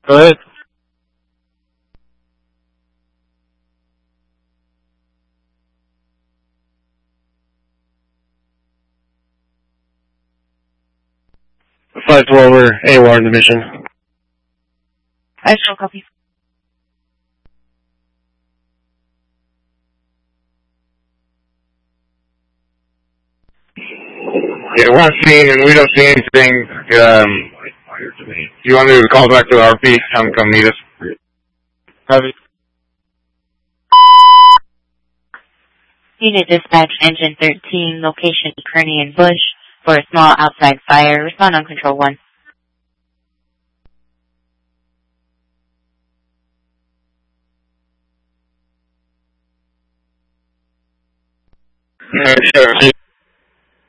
Go ahead. Five over AWAR in the mission. I shall copy. Yeah, we're not seeing, and we don't see anything. You want me to call back to the RP? Have them come meet us? Copy. Unit dispatch, engine 13, location Kearney and Bush for a small outside fire. Respond on control 1. Sure.